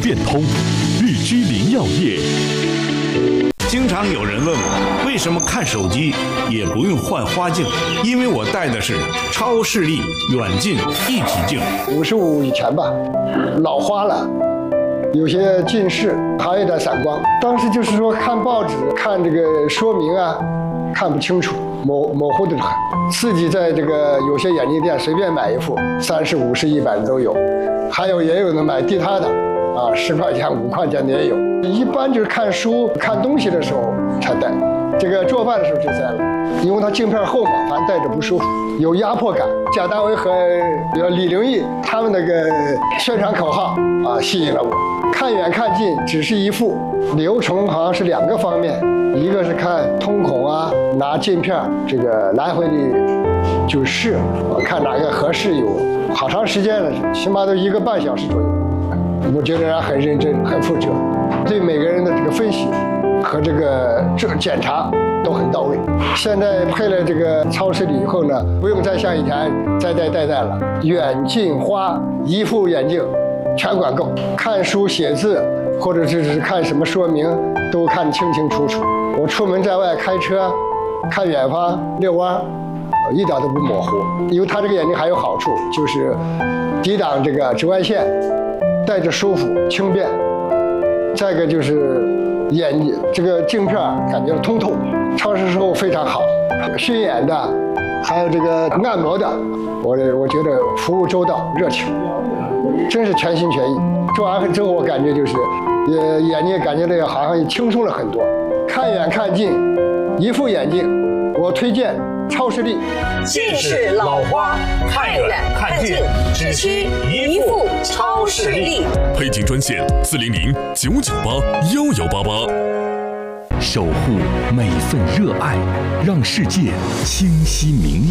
变通，日之林药业。 经常有人问我，为什么看手机也不用换花镜？因为我戴的是超视力远近一体镜。 55以前吧，老花了，有些近视，还有点散光。当时就是说看报纸，看这个说明啊，看不清楚，模糊的很。自己在这个有些眼镜店随便买一副，30、50、100都有，也有的买地摊的，10块钱、5块钱的也有。一般就是看书、看东西的时候才戴，这个做饭的时候就摘了，因为它镜片厚嘛，反正戴着不舒服，有压迫感。贾大为和李玲玉他们那个宣传口号吸引了我。看远看近只是一副，流程好像是2个方面，一个是看瞳孔啊，拿镜片这个来回的就试，看哪个合适，有好长时间了，起码都1个半小时左右。我觉得人很认真，很负责，对每个人的这个分析和这个检查都很到位。现在配了这个超视力以后呢，不用再像以前再戴了，远近花一副眼镜全管够，看书写字或者是看什么说明都看得清清楚楚。我出门在外开车看远方遛弯，一点都不模糊。因为它这个眼镜还有好处，就是抵挡这个紫外线，戴着舒服轻便。再一个就是这个镜片感觉通透，超视之后非常好，熏眼的，还有这个按摩的，我觉得服务周到热情，真是全心全意。做完之后我感觉就是眼睛感觉这个好像轻松了很多。看远看近一副眼镜，我推荐超视力。 近视老花，看远看近只需一副超视力。 配镜专线400-998-1188。守护每份热爱，让世界清晰明亮。